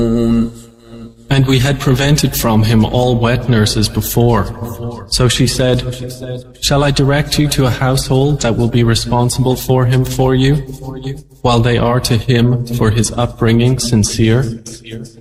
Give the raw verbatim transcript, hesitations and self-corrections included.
And we had prevented from him all wet nurses before. So she said, "Shall I direct you to a household that will be responsible for him for you, while they are to him for his upbringing sincere?"